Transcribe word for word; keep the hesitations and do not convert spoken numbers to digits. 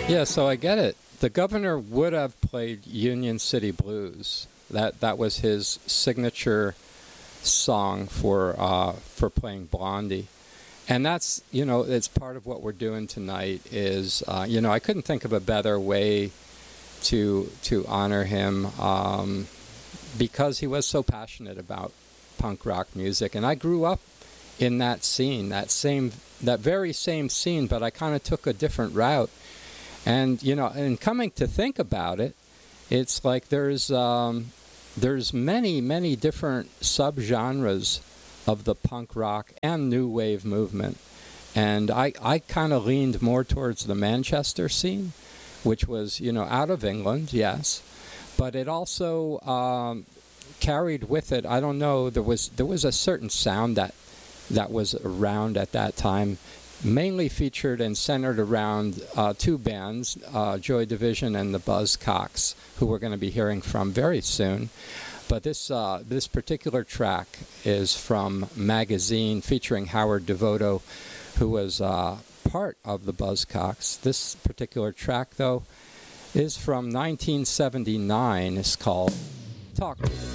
Yeah, so I get it. The governor would have played Union City Blues. That that was his signature song for uh, for playing Blondie. And that's, you know, it's part of what we're doing tonight is, uh, you know, I couldn't think of a better way to to honor him um, because he was so passionate about punk rock music. And I grew up in that scene, that same, that very same scene, but I kind of took a different route. And, you know, and coming to think about it, it's like there's um, there's many, many different subgenres of the punk rock and new wave movement. And I, I kind of leaned more towards the Manchester scene, which was, you know, out of England, yes. But it also um, carried with it, I don't know, there was there was a certain sound that that was around at that time, mainly featured and centered around uh, two bands, uh, Joy Division and the Buzzcocks, who we're going to be hearing from very soon. But this uh, this particular track is from Magazine, featuring Howard Devoto, who was uh, part of the Buzzcocks. This particular track, though, is from nineteen seventy-nine. It's called Talk to Me.